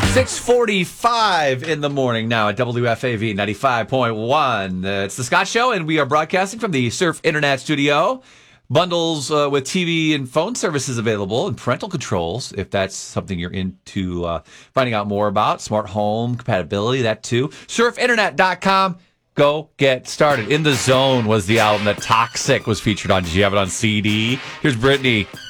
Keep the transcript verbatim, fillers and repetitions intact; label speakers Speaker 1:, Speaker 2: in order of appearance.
Speaker 1: six forty-five in the morning now at W F A V ninety-five point one. Uh, it's the Scott Show, and we are broadcasting from the Surf Internet Studio. Bundles uh, with T V and phone services available, and parental controls, if that's something you're into uh, finding out more about. Smart home compatibility, that too. surf internet dot com. Go get started. In the Zone was the album that Toxic was featured on. Did you have it on C D? Here's Brittany.